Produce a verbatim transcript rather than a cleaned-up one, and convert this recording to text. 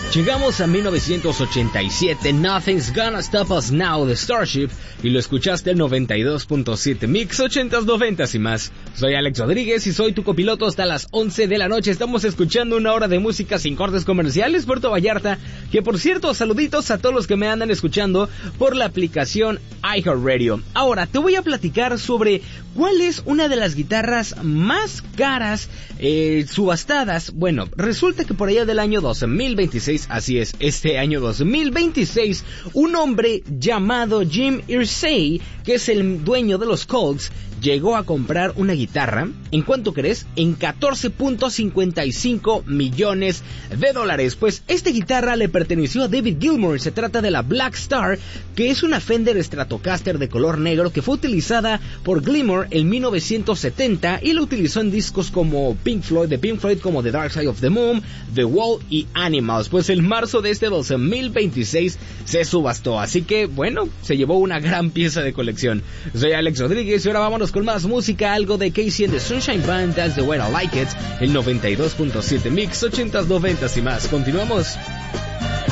Llegamos a mil novecientos ochenta y siete, Nothing's Gonna Stop Us Now de Starship, y lo escuchaste el noventa y dos punto siete Mix ochentas, noventas y más. Soy Alex Rodríguez y soy tu copiloto hasta las once de la noche. Estamos escuchando una hora de música sin cortes comerciales, Puerto Vallarta, que por cierto, saluditos a todos los que me andan escuchando por la aplicación iHeartRadio. Ahora, te voy a platicar sobre cuál es una de las guitarras más caras eh, subastadas. Bueno, resulta que por allá del año dos mil veintiséis, así es, este año dos mil veintiséis, un hombre llamado Jim Irsay, que es el dueño de los Colts, llegó a comprar una guitarra, ¿en cuánto crees? En catorce punto cincuenta y cinco millones de dólares. Pues esta guitarra le perteneció a David Gilmour. Se trata de la Black Star, que es una Fender Stratocaster de color negro que fue utilizada por Gilmour en mil novecientos setenta y la utilizó en discos como Pink Floyd, de Pink Floyd, como The Dark Side of the Moon, The Wall y Animals. Pues en marzo de este dos mil veintiséis se subastó, así que bueno, se llevó una gran pieza de colección. Soy Alex Rodríguez y ahora vámonos con más música, algo de Casey and the Sunshine Band, That's the Way I Like It, el noventa y dos punto siete Mix ochentas, noventas y más. Continuamos.